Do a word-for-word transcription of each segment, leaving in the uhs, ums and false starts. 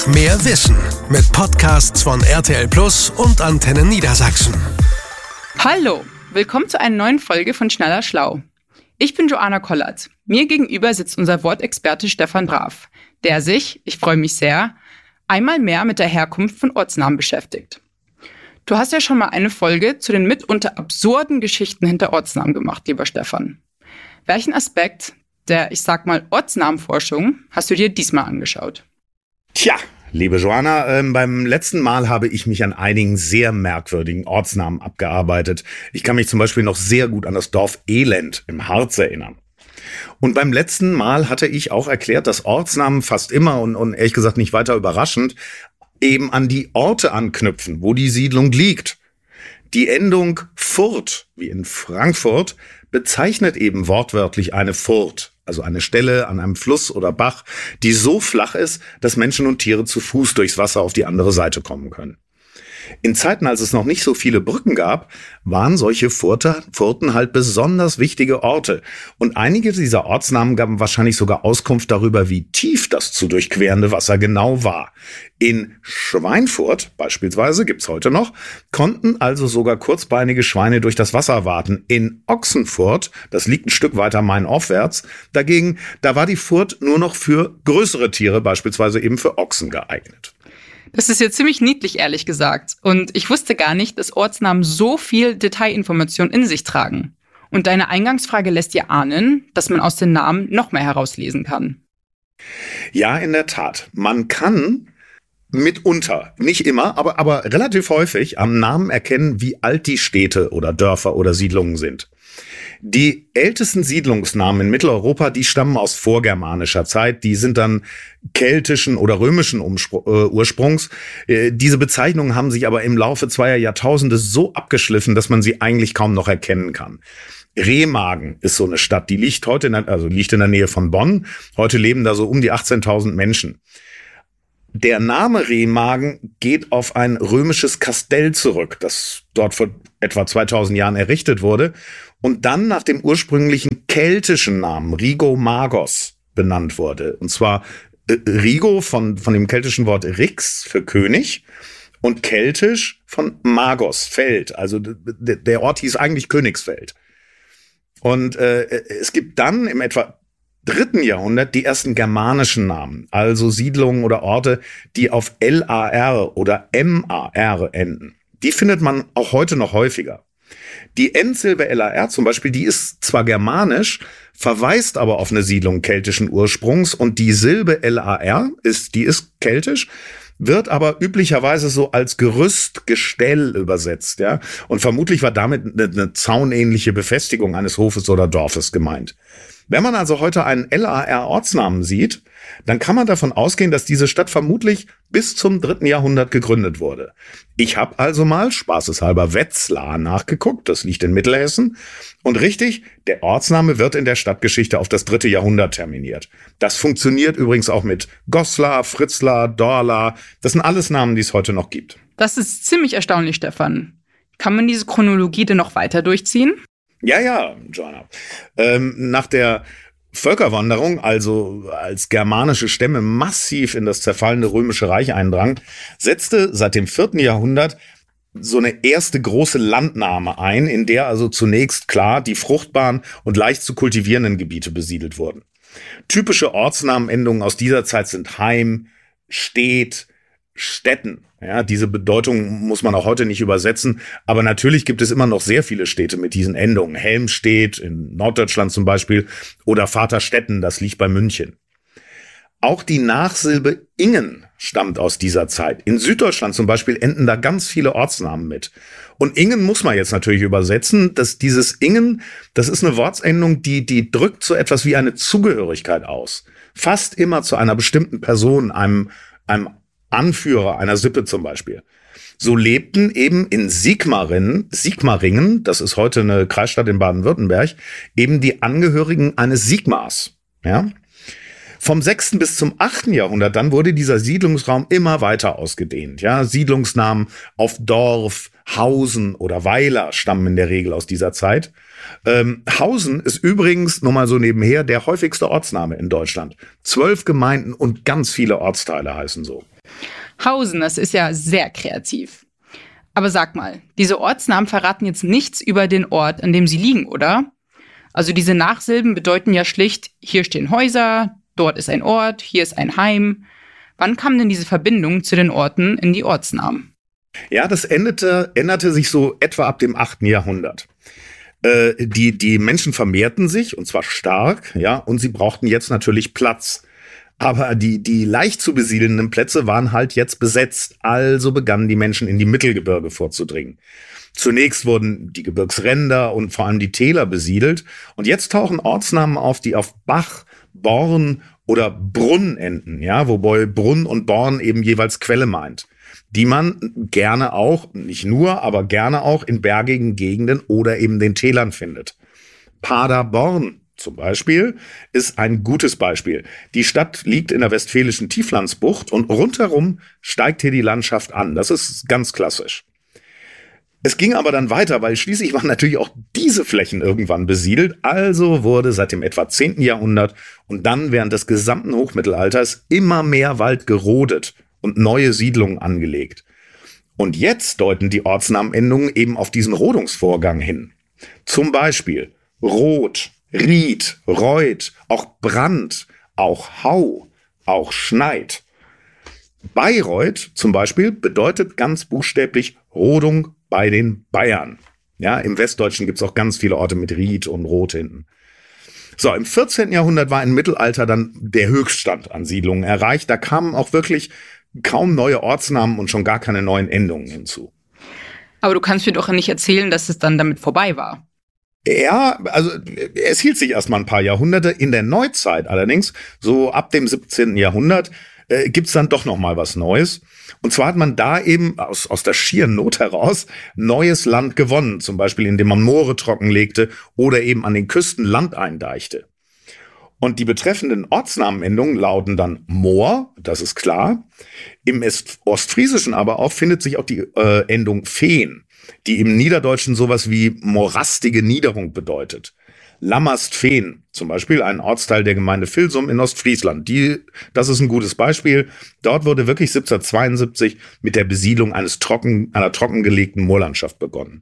Mehr Wissen mit Podcasts von R T L Plus und Antenne Niedersachsen. Hallo, willkommen zu einer neuen Folge von Schneller Schlau. Ich bin Joanna Kollert. Mir gegenüber sitzt unser Wortexperte Stefan Brav, der sich, ich freue mich sehr, einmal mehr mit der Herkunft von Ortsnamen beschäftigt. Du hast ja schon mal eine Folge zu den mitunter absurden Geschichten hinter Ortsnamen gemacht, lieber Stefan. Welchen Aspekt der, ich sag mal, Ortsnamenforschung hast du dir diesmal angeschaut? Tja, liebe Joanna, ähm, beim letzten Mal habe ich mich an einigen sehr merkwürdigen Ortsnamen abgearbeitet. Ich kann mich zum Beispiel noch sehr gut an das Dorf Elend im Harz erinnern. Und beim letzten Mal hatte ich auch erklärt, dass Ortsnamen fast immer und, und ehrlich gesagt nicht weiter überraschend eben an die Orte anknüpfen, wo die Siedlung liegt. Die Endung Furt, wie in Frankfurt, bezeichnet eben wortwörtlich eine Furt, also eine Stelle an einem Fluss oder Bach, die so flach ist, dass Menschen und Tiere zu Fuß durchs Wasser auf die andere Seite kommen können. In Zeiten, als es noch nicht so viele Brücken gab, waren solche Furte, Furten halt besonders wichtige Orte. Und einige dieser Ortsnamen gaben wahrscheinlich sogar Auskunft darüber, wie tief das zu durchquerende Wasser genau war. In Schweinfurt beispielsweise, gibt's heute noch, konnten also sogar kurzbeinige Schweine durch das Wasser waten. In Ochsenfurt, das liegt ein Stück weiter mainaufwärts, dagegen, da war die Furt nur noch für größere Tiere, beispielsweise eben für Ochsen geeignet. Das ist ja ziemlich niedlich, ehrlich gesagt. Und ich wusste gar nicht, dass Ortsnamen so viel Detailinformation in sich tragen. Und deine Eingangsfrage lässt ja ahnen, dass man aus den Namen noch mehr herauslesen kann. Ja, in der Tat. Man kann mitunter, nicht immer, aber, aber relativ häufig am Namen erkennen, wie alt die Städte oder Dörfer oder Siedlungen sind. Die ältesten Siedlungsnamen in Mitteleuropa, die stammen aus vorgermanischer Zeit. Die sind dann keltischen oder römischen Umspr- äh, Ursprungs. Äh, diese Bezeichnungen haben sich aber im Laufe zweier Jahrtausende so abgeschliffen, dass man sie eigentlich kaum noch erkennen kann. Remagen ist so eine Stadt, die liegt heute in der, also liegt in der Nähe von Bonn. Heute leben da so um die achtzehntausend Menschen. Der Name Remagen geht auf ein römisches Kastell zurück, das dort vor etwa zweitausend Jahren errichtet wurde und dann nach dem ursprünglichen keltischen Namen Rigo Magos benannt wurde. Und zwar äh, Rigo von, von dem keltischen Wort Rix für König und keltisch von Magos, Feld. Also d- d- der Ort hieß eigentlich Königsfeld. Und äh, es gibt dann im etwa dritten Jahrhundert die ersten germanischen Namen, also Siedlungen oder Orte, die auf L A R oder M A R enden. Die findet man auch heute noch häufiger. Die Endsilbe L A R zum Beispiel, die ist zwar germanisch, verweist aber auf eine Siedlung keltischen Ursprungs und die Silbe L A R, ist, die ist keltisch, wird aber üblicherweise so als Gerüst, Gestell übersetzt, ja. Und vermutlich war damit eine, eine zaunähnliche Befestigung eines Hofes oder Dorfes gemeint. Wenn man also heute einen L A R-Ortsnamen sieht, dann kann man davon ausgehen, dass diese Stadt vermutlich bis zum dritten Jahrhundert gegründet wurde. Ich habe also mal, spaßeshalber, Wetzlar nachgeguckt, das liegt in Mittelhessen. Und richtig, der Ortsname wird in der Stadtgeschichte auf das dritte Jahrhundert terminiert. Das funktioniert übrigens auch mit Goslar, Fritzlar, Dorlar. Das sind alles Namen, die es heute noch gibt. Das ist ziemlich erstaunlich, Stefan. Kann man diese Chronologie denn noch weiter durchziehen? Ja, ja, Joanna. Ähm, nach der Völkerwanderung, also als germanische Stämme massiv in das zerfallende Römische Reich eindrangen, setzte seit dem vierten Jahrhundert so eine erste große Landnahme ein, in der also zunächst klar die fruchtbaren und leicht zu kultivierenden Gebiete besiedelt wurden. Typische Ortsnamenendungen aus dieser Zeit sind Heim, Stedt, Städten. Ja, diese Bedeutung muss man auch heute nicht übersetzen, aber natürlich gibt es immer noch sehr viele Städte mit diesen Endungen. Helmstedt in Norddeutschland zum Beispiel oder Vaterstetten, das liegt bei München. Auch die Nachsilbe Ingen stammt aus dieser Zeit. In Süddeutschland zum Beispiel enden da ganz viele Ortsnamen mit. Und Ingen muss man jetzt natürlich übersetzen, dass dieses Ingen, das ist eine Wortsendung, die, die drückt so etwas wie eine Zugehörigkeit aus. Fast immer zu einer bestimmten Person, einem, einem Anführer einer Sippe zum Beispiel. So lebten eben in Sigmaringen, Sigmaringen, das ist heute eine Kreisstadt in Baden-Württemberg, eben die Angehörigen eines Sigmars. Ja? Vom sechsten bis zum achten Jahrhundert dann wurde dieser Siedlungsraum immer weiter ausgedehnt. Ja? Siedlungsnamen auf Dorf, Hausen oder Weiler stammen in der Regel aus dieser Zeit. Ähm, Hausen ist übrigens, nur mal so nebenher, der häufigste Ortsname in Deutschland. Zwölf Gemeinden und ganz viele Ortsteile heißen so. Hausen, das ist ja sehr kreativ. Aber sag mal, diese Ortsnamen verraten jetzt nichts über den Ort, an dem sie liegen, oder? Also diese Nachsilben bedeuten ja schlicht, hier stehen Häuser, dort ist ein Ort, hier ist ein Heim. Wann kam denn diese Verbindung zu den Orten in die Ortsnamen? Ja, das endete, änderte sich so etwa ab dem achten Jahrhundert. Äh, die, die Menschen vermehrten sich, und zwar stark, ja, und sie brauchten jetzt natürlich Platz. Aber die, die leicht zu besiedelnden Plätze waren halt jetzt besetzt, also begannen die Menschen in die Mittelgebirge vorzudringen. Zunächst wurden die Gebirgsränder und vor allem die Täler besiedelt, und jetzt tauchen Ortsnamen auf, die auf Bach, Born oder Brunn enden, ja, wobei Brunn und Born eben jeweils Quelle meint, die man gerne auch, nicht nur, aber gerne auch in bergigen Gegenden oder eben den Tälern findet. Paderborn zum Beispiel ist ein gutes Beispiel. Die Stadt liegt in der westfälischen Tieflandsbucht und rundherum steigt hier die Landschaft an. Das ist ganz klassisch. Es ging aber dann weiter, weil schließlich waren natürlich auch diese Flächen irgendwann besiedelt. Also wurde seit dem etwa zehnten Jahrhundert und dann während des gesamten Hochmittelalters immer mehr Wald gerodet und neue Siedlungen angelegt. Und jetzt deuten die Ortsnamenendungen eben auf diesen Rodungsvorgang hin. Zum Beispiel Roth, Ried, Reuth, auch Brand, auch Hau, auch Schneid. Bayreuth zum Beispiel bedeutet ganz buchstäblich Rodung bei den Bayern. Ja, im Westdeutschen gibt es auch ganz viele Orte mit Ried und Roth hinten. So, im vierzehnten Jahrhundert war im Mittelalter dann der Höchststand an Siedlungen erreicht. Da kamen auch wirklich kaum neue Ortsnamen und schon gar keine neuen Endungen hinzu. Aber du kannst mir doch nicht erzählen, dass es dann damit vorbei war. Ja, also es hielt sich erstmal ein paar Jahrhunderte. In der Neuzeit allerdings, so ab dem siebzehnten Jahrhundert, äh, gibt's dann doch noch mal was Neues. Und zwar hat man da eben aus, aus der schieren Not heraus neues Land gewonnen, zum Beispiel indem man Moore trockenlegte oder eben an den Küsten Land eindeichte. Und die betreffenden Ortsnamenendungen lauten dann Moor, das ist klar. Im Ostfriesischen aber auch findet sich auch die äh, Endung Feen, die im Niederdeutschen sowas wie morastige Niederung bedeutet. Lammerstfeen, zum Beispiel ein Ortsteil der Gemeinde Vilsum in Ostfriesland. Die, das ist ein gutes Beispiel. Dort wurde wirklich siebzehnhundertzweiundsiebzig mit der Besiedlung eines trocken, einer trockengelegten Moorlandschaft begonnen.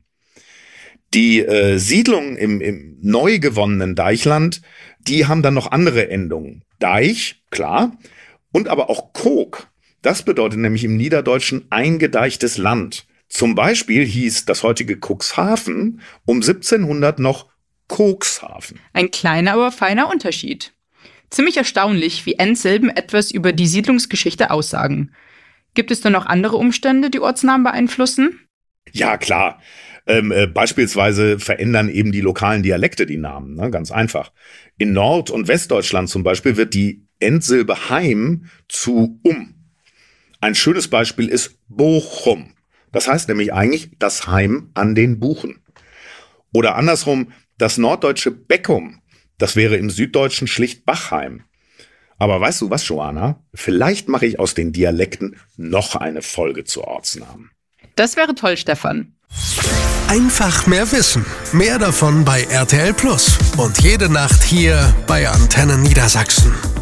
Die äh, Siedlungen im, im neu gewonnenen Deichland, die haben dann noch andere Endungen. Deich, klar, und aber auch Kog. Das bedeutet nämlich im Niederdeutschen eingedeichtes Land. Zum Beispiel hieß das heutige Cuxhaven um siebzehnhundert noch Kokshafen. Ein kleiner, aber feiner Unterschied. Ziemlich erstaunlich, wie Endsilben etwas über die Siedlungsgeschichte aussagen. Gibt es denn noch andere Umstände, die Ortsnamen beeinflussen? Ja, klar. Ähm, äh, beispielsweise verändern eben die lokalen Dialekte die Namen, ne? Ganz einfach. In Nord- und Westdeutschland zum Beispiel wird die Endsilbe Heim zu um. Ein schönes Beispiel ist Bochum. Das heißt nämlich eigentlich das Heim an den Buchen. Oder andersrum, das norddeutsche Beckum, das wäre im Süddeutschen schlicht Bachheim. Aber weißt du was, Joanna? Vielleicht mache ich aus den Dialekten noch eine Folge zu Ortsnamen. Das wäre toll, Stefan. Einfach mehr Wissen. Mehr davon bei R T L Plus. Und jede Nacht hier bei Antenne Niedersachsen.